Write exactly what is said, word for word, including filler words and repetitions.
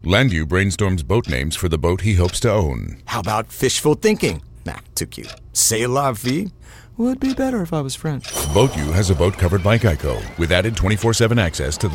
Landu brainstorms boat names for the boat he hopes to own. How about fishful thinking? Nah, too cute. C'est la vie? Would be better if I was French. BoatU has a boat covered by Geico with added twenty-four seven access to the